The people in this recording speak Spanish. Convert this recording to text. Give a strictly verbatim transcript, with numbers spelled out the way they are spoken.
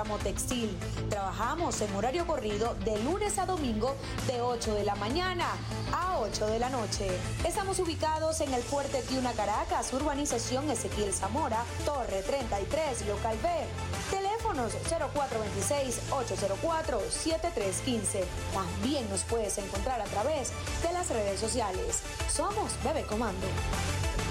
ramo textil. Trabajamos en horario corrido de lunes a domingo de ocho de la mañana a ocho de la noche. Estamos ubicados en el Fuerte Tiuna, Caracas, urbanización Ezequiel Zamora, Torre treinta y tres, local B. Teléfonos cero cuatro dos seis, ocho cero cuatro, siete tres uno cinco. También nos puedes encontrar a través de las redes sociales. Somos Bebé Comando.